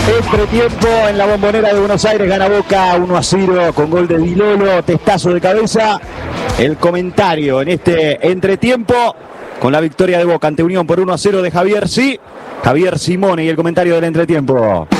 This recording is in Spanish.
Entretiempo en la Bombonera de Buenos Aires, gana Boca 1-0 con gol de Di Lolo, testazo de cabeza. El comentario en este entretiempo con la victoria de Boca ante Unión por 1-0 de Javier Simone y el comentario del entretiempo.